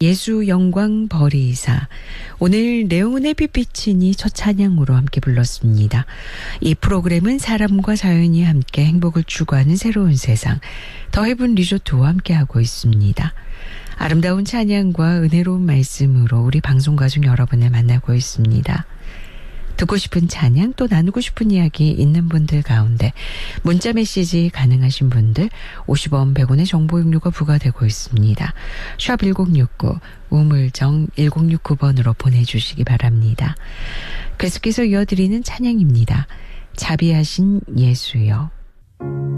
예수 영광 버리사. 오늘 내용은의 빛비치니 첫 찬양으로 함께 불렀습니다. 이 프로그램은 사람과 자연이 함께 행복을 추구하는 새로운 세상 더 헤븐 리조트와 함께하고 있습니다. 아름다운 찬양과 은혜로운 말씀으로 우리 방송 가족 여러분을 만나고 있습니다. 듣고 싶은 찬양 또 나누고 싶은 이야기 있는 분들 가운데 문자 메시지 가능하신 분들 50원 100원의 정보 용료가 부과되고 있습니다. 샵 1069 우물정 1069번으로 보내주시기 바랍니다. 계속해서 이어드리는 찬양입니다. 자비하신 예수여.